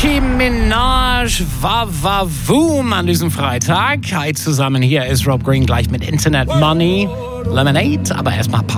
Nicki Minaj, Wavavoom an diesem Freitag. Hi zusammen, hier ist Rob Green gleich mit Internet Money, Lemonade, aber erstmal